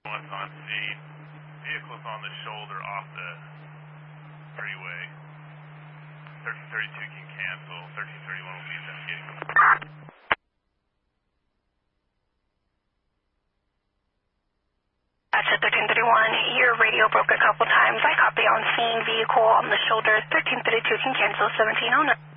One's on scene. Vehicle's on the shoulder off the freeway. 1332 can cancel. 1331 will be investigating. That's at 1331. Your radio broke a couple times. I copy on scene. Vehicle on the shoulder. 1332 can cancel. 1709.